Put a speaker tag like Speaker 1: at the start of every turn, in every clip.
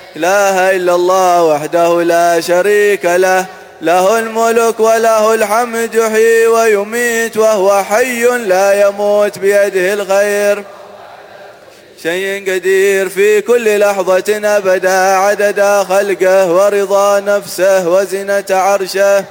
Speaker 1: إله إلا الله وحده لا شريك له، له الملك وله الحمد يحيي ويميت وهو حي لا يموت بيده الخير، شيء قدير في كل لحظة أبدا عدد خلقه ورضا نفسه وزنة عرشه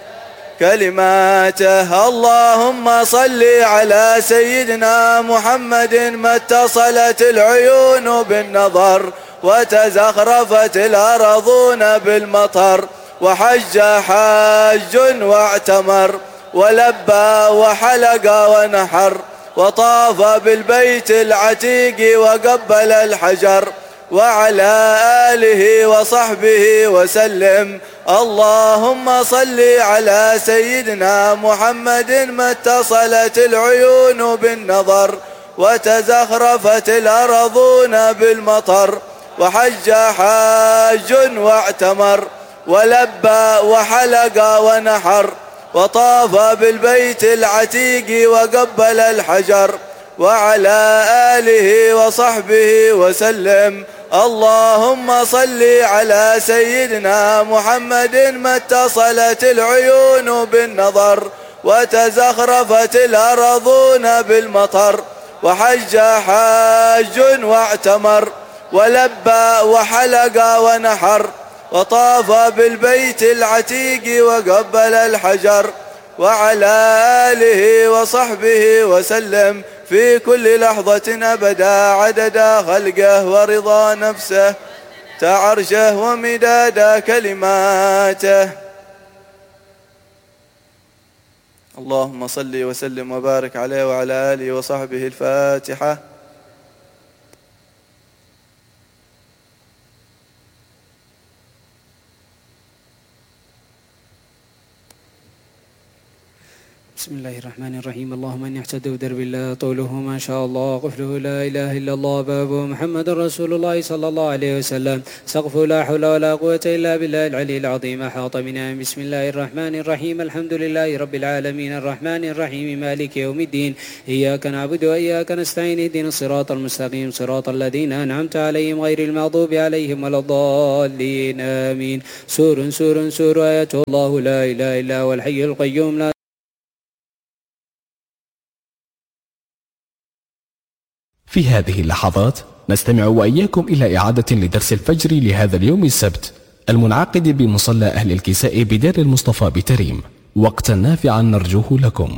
Speaker 1: كلماته. اللهم صل على سيدنا محمد ما اتصلت العيون بالنظر وتزخرفت الأرضون بالمطر، وحج حاج واعتمر ولبى وحلق ونحر، وطاف بالبيت العتيق وقبل الحجر، وعلى آله وصحبه وسلم. اللهم صل على سيدنا محمد ما اتصلت العيون بالنظر وتزخرفت الأرضون بالمطر، وحج حاج واعتمر ولبى وحلق ونحر، وطاف بالبيت العتيق وقبل الحجر، وعلى آله وصحبه وسلم. اللهم صل على سيدنا محمد ما اتصلت العيون بالنظر وتزخرفت الأرضون بالمطر، وحج حاج واعتمر ولبى وحلق ونحر، وطاف بالبيت العتيق وقبل الحجر، وعلى آله وصحبه وسلم في كل لحظة أبدا عدد خلقه ورضا نفسه تعرشه ومداد كلماته. اللهم صل وسلم وبارك عليه وعلى آله وصحبه. الفاتحة.
Speaker 2: بسم الله الرحمن الرحيم. اللهم إني احتدوا درب الله طوله ما شاء الله، قفله لا إله إلا الله، بابه محمد رسول الله صلى الله عليه وسلم، سقفه لا حول ولا قوة إلا بالله العلي العظيم، أحاط بنا. بسم الله الرحمن الرحيم. الحمد لله رب العالمين الرحمن الرحيم مالك يوم الدين، إياك نعبد وإياك نستعين، اهدنا الصراط المستقيم صراط الذين أنعمت عليهم غير المغضوب عليهم ولا الضالين آمين. سور سور سور آياته الله لا إله إلا هو الحي القيوم لا.
Speaker 3: في هذه اللحظات نستمع وإياكم إلى إعادة لدرس الفجر لهذا اليوم السبت المنعقد بمصلى أهل الكساء بدار المصطفى بتريم، وقتا نافعا نرجوه لكم.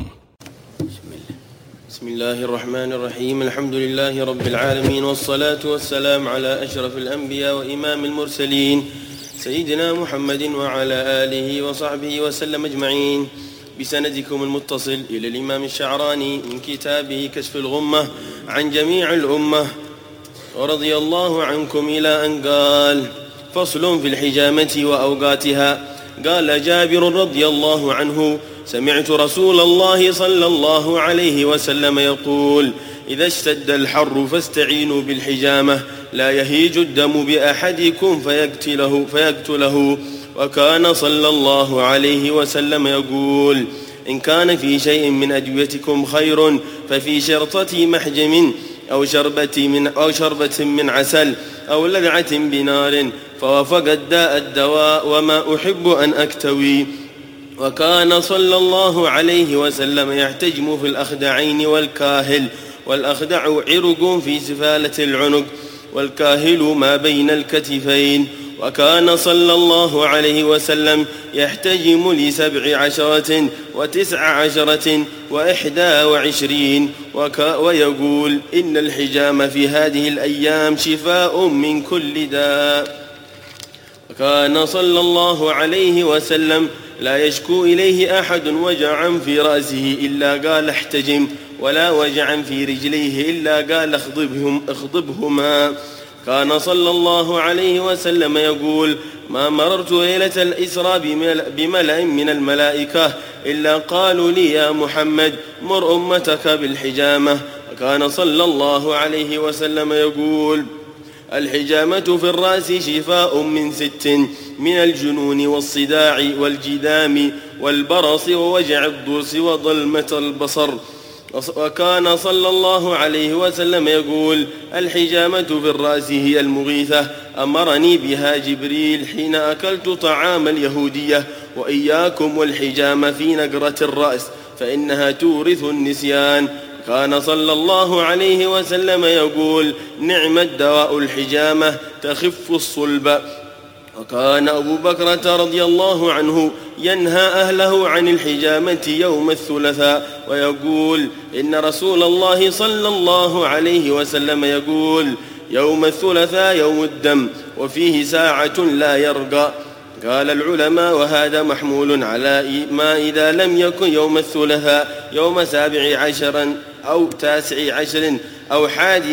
Speaker 4: بسم الله الرحمن الرحيم. الحمد لله رب العالمين، والصلاة والسلام على أشرف الأنبياء وإمام المرسلين سيدنا محمد وعلى آله وصحبه وسلم أجمعين. بسندكم المتصل إلى الإمام الشعراني من كتابه كشف الغمة عن جميع الأمة، ورضي الله عنكم إلى أن قال: فصل في الحجامة وأوقاتها. قال جابر رضي الله عنه: سمعت رسول الله صلى الله عليه وسلم يقول: إذا اشتد الحر فاستعينوا بالحجامة، لا يهيج الدم بأحدكم فيقتله. وكان صلى الله عليه وسلم يقول: إن كان في شيء من أدويتكم خير ففي شرطة محجم أو شربة من عسل أو لذعة بنار، فوافقت داء الدواء وما أحب أن أكتوي. وكان صلى الله عليه وسلم يحتجم في الأخدعين والكاهل، والأخدع عرق في سفالة العنق، والكاهل ما بين الكتفين. وكان صلى الله عليه وسلم يحتجم ل17 و19 و21، ويقول: إن الحجام في هذه الأيام شفاء من كل داء. وكان صلى الله عليه وسلم لا يشكو إليه أحد وجعا في رأسه إلا قال احتجم، ولا وجعا في رجليه إلا قال اخضبهما. كان صلى الله عليه وسلم يقول: ما مررت ليلة الإسراء بملأ من الملائكة إلا قالوا لي: يا محمد مر أمتك بالحجامة. وكان صلى الله عليه وسلم يقول: الحجامة في الرأس شفاء من 6: من الجنون والصداع والجذام والبرص ووجع الضرس وظلمة البصر. وكان صلى الله عليه وسلم يقول: الحجامة في الرأس هي المغيثة، أمرني بها جبريل حين أكلت طعام اليهودية، وإياكم والحجامة في نقرة الرأس فإنها تورث النسيان. كان صلى الله عليه وسلم يقول: نعم الدواء الحجامة تخف الصلب. وكان أبو بكرة رضي الله عنه ينهى أهله عن الحجامة يوم الثلاثاء ويقول: إن رسول الله صلى الله عليه وسلم يقول: يوم الثلاثاء يوم الدم، وفيه ساعة لا يرقى. قال العلماء: وهذا محمول على ما إذا لم يكن يوم الثلاثاء يوم 17 أو 19 أو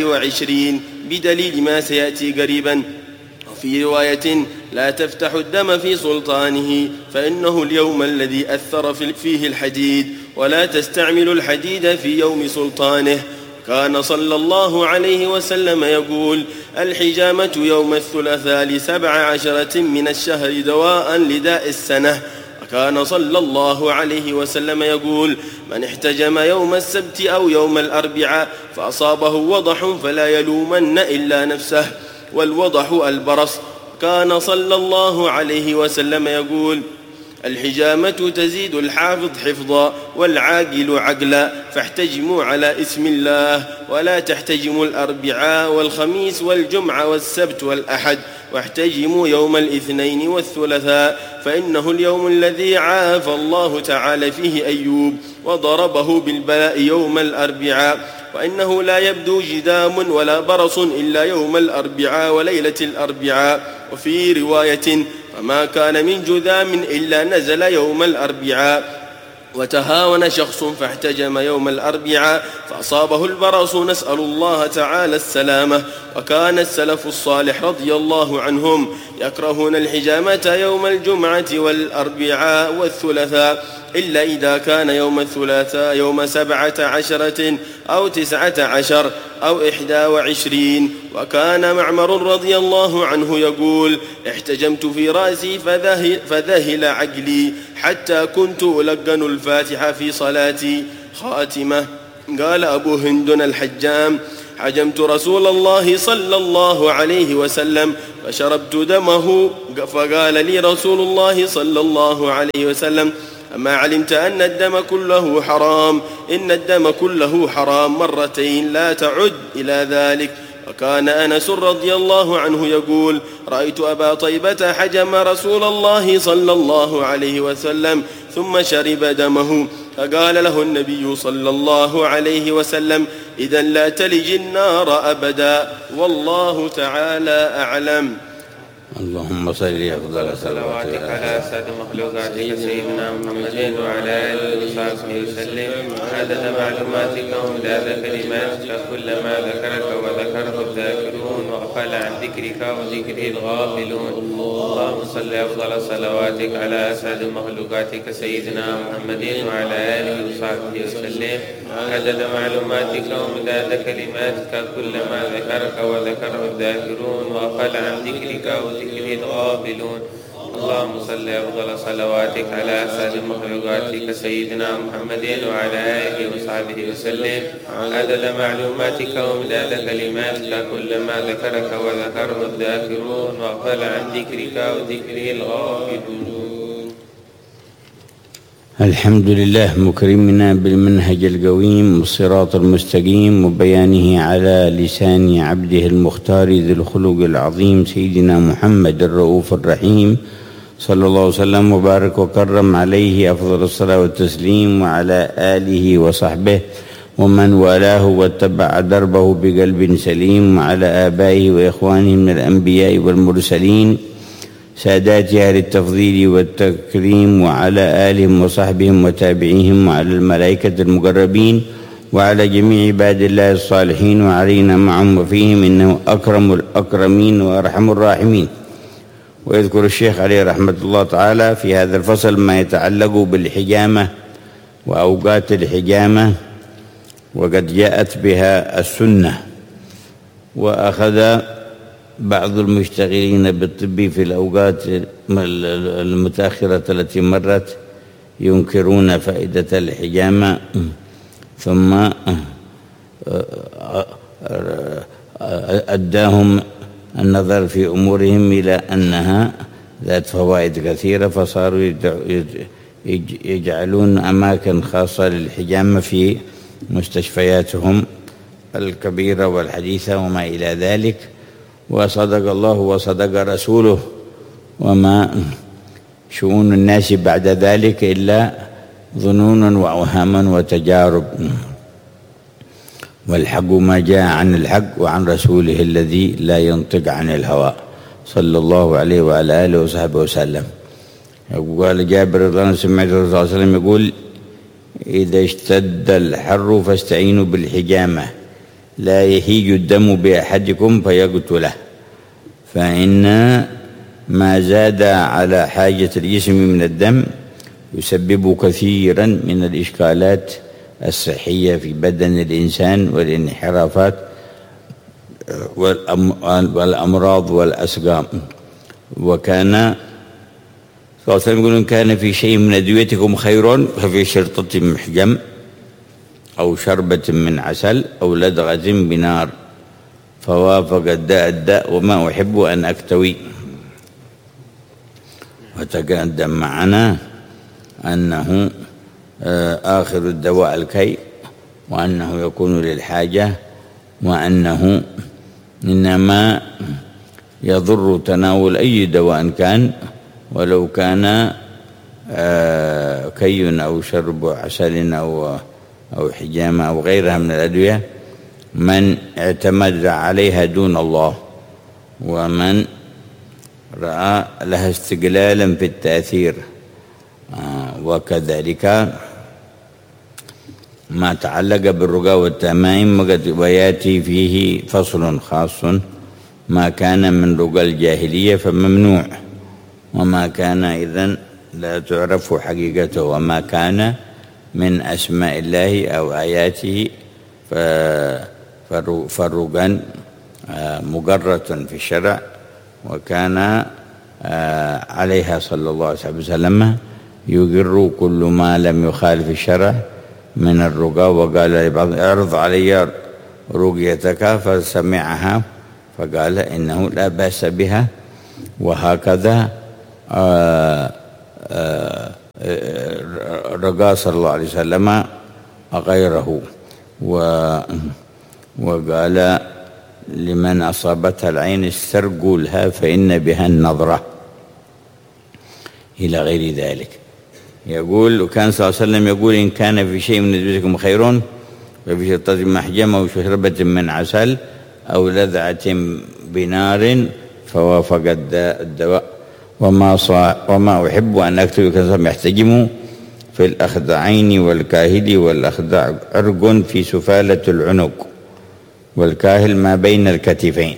Speaker 4: 21 بدليل ما سيأتي قريبا. وفي رواية: لا تفتح الدم في سلطانه فإنه اليوم الذي أثر فيه الحديد، ولا تستعمل الحديد في يوم سلطانه. كان صلى الله عليه وسلم يقول: الحجامة يوم الثلاثاء 17 من الشهر دواء لداء السنة. وكان صلى الله عليه وسلم يقول: من احتجم يوم السبت أو يوم الأربعاء فأصابه وضح فلا يلومن إلا نفسه، والوضح البرص. كان صلى الله عليه وسلم يقول: الحجامة تزيد الحافظ حفظا والعاقل عقلا، فاحتجموا على اسم الله، ولا تحتجموا الأربعاء والخميس والجمعة والسبت والأحد، واحتجموا يوم الاثنين والثلاثاء، فإنه اليوم الذي عافى الله تعالى فيه أيوب وضربه بالبلاء يوم الأربعاء، وإنه لا يبدو جدام ولا برص إلا يوم الأربعاء وليلة الأربعاء. وفي رواية: فما كان من جذام إلا نزل يوم الأربعاء. وتهاون شخص فاحتجم يوم الأربعاء فأصابه البرص، نسأل الله تعالى السلامة. وكان السلف الصالح رضي الله عنهم يكرهون الحجامة يوم الجمعة والأربعاء والثلاثاء، إلا إذا كان يوم الثلاثاء يوم 17 أو 19 أو 21. وكان معمر رضي الله عنه يقول: احتجمت في رأسي فذهل عقلي حتى كنت ألقن الفاتحة في صلاتي. خاتمة. قال أبو هند الحجام: حجمت رسول الله صلى الله عليه وسلم فشربت دمه، فقال لي رسول الله صلى الله عليه وسلم: أما علمت أن الدم كله حرام؟ إن الدم كله حرام مرتين لا تعد إلى ذلك. وكان أنس رضي الله عنه يقول: رأيت أبا طيبة حجم رسول الله صلى الله عليه وسلم ثم شرب دمه، فقال له النبي صلى الله عليه وسلم: إذا لا تلج النار أبدا، والله تعالى أعلم.
Speaker 5: اللهم صل أفضل
Speaker 6: صلواتك على أسعد مخلوقاتك سيدنا محمد وعلى آله وصحبه وسلم، عدد معلوماتك ومداد كلماتك، كلما ذكرك وذكره الذاكرون وغفل عن ذكرك وذكره الغافلون. اللهم صل أفضل صلواتك على أسعد مخلوقاتك سيدنا محمد وعلى آله وصحبه وسلم، عدد معلوماتك ومداد كلماتك، كلما ذكرك وذكره الذاكرون وغفل عن ذكرك وذكره الغافلون. اللهم صل أفضل صلواتك على أسعد مخلوقاتك سيدنا محمد وعلى آله وصحبه وسلم، عدد معلوماتك ومداد كلماتك، كلما ذكرك وذكره الذاكرون وغفل عن ذكرك وذكره الغافلون.
Speaker 5: الحمد لله مكرمنا بالمنهج القويم والصراط المستقيم، وبيانه على لسان عبده المختار ذي الخلق العظيم سيدنا محمد الرؤوف الرحيم صلى الله وسلم وبارك وكرم عليه أفضل الصلاة والتسليم، وعلى آله وصحبه ومن والاه واتبع دربه بقلب سليم، وعلى آبائه وإخوانه من الأنبياء والمرسلين سادات أهل التفضيل والتكريم، وعلى آلهم وصحبهم وتابعيهم، وعلى الملائكة المقربين، وعلى جميع عباد الله الصالحين، وعلينا معهم وفيهم، إنه أكرم الأكرمين وأرحم الراحمين. ويذكر الشيخ عليه رحمة الله تعالى في هذا الفصل ما يتعلق بالحجامة وأوقات الحجامة، وقد جاءت بها السنة. وأخذ بعض المشتغلين بالطب في الأوقات المتأخرة التي مرت ينكرون فائدة الحجامة، ثم أداهم النظر في أمورهم إلى أنها ذات فوائد كثيرة، فصاروا يجعلون أماكن خاصة للحجامة في مستشفياتهم الكبيرة والحديثة وما إلى ذلك. وصدق الله وصدق رسوله، وما شؤون الناس بعد ذلك إلا ظنون وأوهام وتجارب، والحق ما جاء عن الحق وعن رسوله الذي لا ينطق عن الهوى صلى الله عليه وعلى آله وصحبه وسلم. قال جابر رضي الله عنه سمعت الرسول صلى الله عليه وسلم يقول: إذا اشتد الحر فاستعينوا بالحجامة لا يهيج الدم بأحدكم فيقتله، فإن ما زاد على حاجة الجسم من الدم يسبب كثيرا من الإشكالات الصحية في بدن الإنسان والانحرافات والأمراض والأسقام. وكان صلى الله عليه وسلم يقول: إن كان في شيء من أدويتكم خير ففي شرطة محجم أو شربة من عسل أو لدغة بنار، فوافق الداء وما أحب أن أكتوي. وتقدم معنا أنه آخر الدواء الكي، وأنه يكون للحاجة، وأنه إنما يضر تناول أي دواء كان، ولو كان كي أو شرب عسل أو حجامة أو غيرها من الأدوية، من اعتمد عليها دون الله ومن رأى لها استقلالا في التأثير. وكذلك ما تعلق بالرقى والتمائم، ويأتي فيه فصل خاص: ما كان من رقى الجاهلية فممنوع، وما كان إذن لا تعرف حقيقته، وما كان من أسماء الله أو آياته فالرقى مقرة في الشرع، وكان عليها صلى الله عليه وسلم يقر كل ما لم يخالف الشرع من الرقى. وقال لبعض: اعرض علي رقيتك، فسمعها فقال إنه لا بأس بها. وهكذا رقى صلى الله عليه وسلم غيره، وقال: لمن أصابتها العين استرقوا لها فإن بها النظرة، إلى غير ذلك. يقول: وكان صلى الله عليه وسلم يقول: إن كان في شيء من أدويتكم خير ففي شرطة محجمة أو شربة من عسل أو لذعة بنار، فوافق الدواء. وما أحب أن أكتب كان يحتجم في الأخدعين والكاهل، والأخدع عرق في سفالة العنق، والكاهل ما بين الكتفين.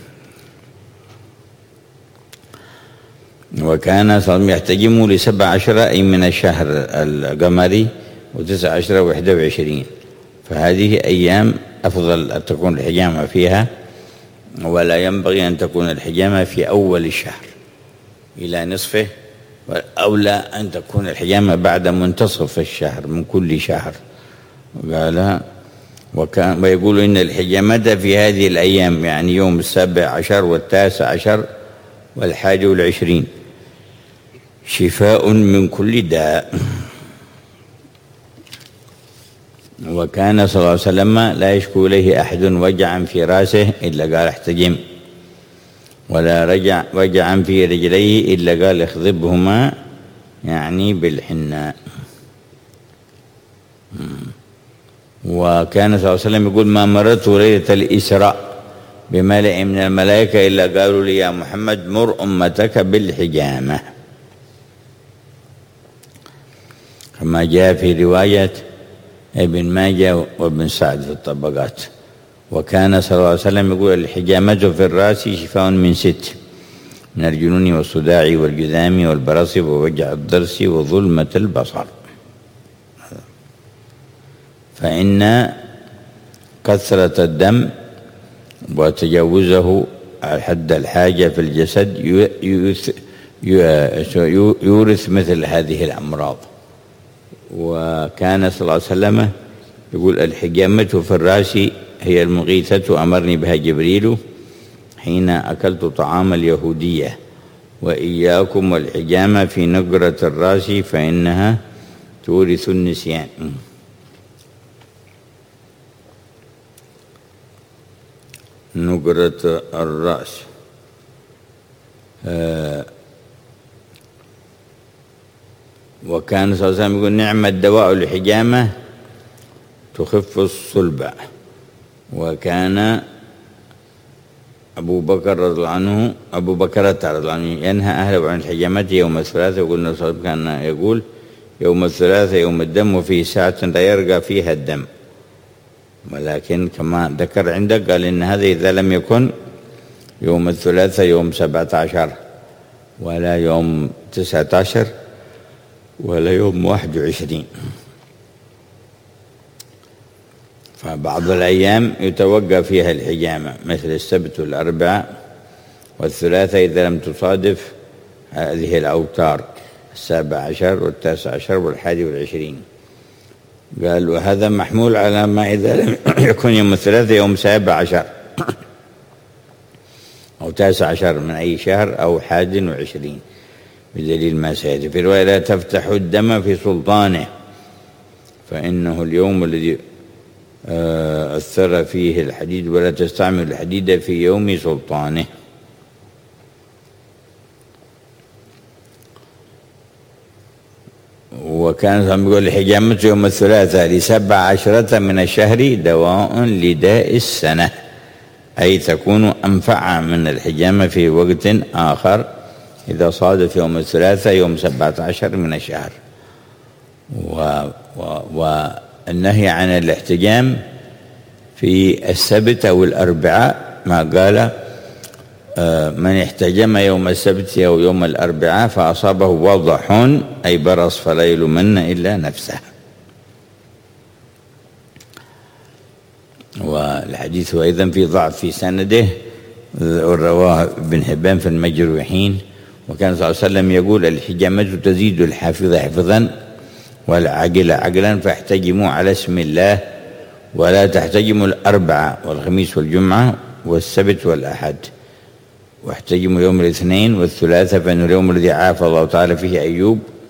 Speaker 5: وكان صلى الله عليه وسلم يحتجم ل17 أي من الشهر القمري، و19 و21، فهذه أيام أفضل أن تكون الحجامة فيها، ولا ينبغي أن تكون الحجامة في أول الشهر إلى نصفه، أولى أن تكون الحجامة بعد منتصف الشهر من كل شهر. قال: ويقول إن الحجامة في هذه الأيام، يعني يوم 17 و19 و21، شفاء من كل داء. وكان صلى الله عليه وسلم لا يشكو إليه أحد وجعا في رأسه إلا قال: احتجم، ولا وجعا في رجليه إلا قال: اخضبهما، يعني بالحناء. وكان صلى الله عليه وسلم يقول: ما مررت ليلة الإسراء بملأ من الملائكة إلا قالوا لي: يا محمد مر أمتك بالحجامة، كما جاء في رواية ابن ماجه وابن سعد في الطبقات. وكان صلى الله عليه وسلم يقول: الحجامة في الرأس شفاء من 6: من الجنون والصداع والجذام والبرص ووجع الضرس وظلمة البصر. فإن كثرة الدم وتجاوزه حد الحاجة في الجسد يورث مثل هذه الأمراض. وكان صلى الله عليه وسلم يقول: الحجامة في الرأس هي المغيثة أمرني بها جبريل حين أكلت طعام اليهودية، وإياكم والحجامة في نقرة الرأس فإنها تورث النسيان. نقرة الرأس وكان صلى الله عليه وسلم يقول: نعم الدواء الحجامة تخف الصلب. وكان أبو بكر رضي الله عنه ينهى أهله عن الحجامة يوم الثلاثاء، وقلنا صلى الله عليه وسلم كان يقول: يوم الثلاثاء يوم الدم، وفي ساعة لا يرقى فيها الدم. ولكن كما ذكر عندك قال إن هذا إذا لم يكن يوم الثلاثاء يوم 17 ولا يوم 19 ولا يوم 21. فبعض الأيام يتوقع فيها الحجامة مثل السبت والأربعاء والثلاثاء إذا لم تصادف هذه الأوتار 17 و19 و21. قال: وهذا محمول على ما إذا لم يكن يوم الثلاثاء يوم 17 أو 19 من أي شهر أو 21 بدليل ما سيأتي في رواية: لا تفتح الدم في سلطانه فإنه اليوم الذي أثر فيه الحديد، ولا تستعمل الحديد في يوم سلطانه. وكان يقول: الحجامة يوم الثلاثاء ل17 من الشهر دواء لداء السنة، أي تكون أنفع من الحجامة في وقت آخر إذا صادف يوم الثلاثاء يوم 17 من الشهر. والنهي عن الاحتجام في السبت أو الأربعاء ما قال: من احتجم يوم السبت أو يوم الأربعاء فأصابه وضح أي برص فلا يلومن إلا نفسه. والحديث أيضا في ضعف في سنده، رواه ابن حبان في المجروحين. وكان صلى الله عليه وسلم يقول: الحجامة تزيد الحافظ حفظا والعاقل عقلا، فاحتجموا على اسم الله ولا تحتجموا الأربعاء والخميس والجمعة والسبت والأحد، واحتجموا يوم الاثنين والثلاثاء فإنه اليوم الذي عافى الله تعالى فيه أيوب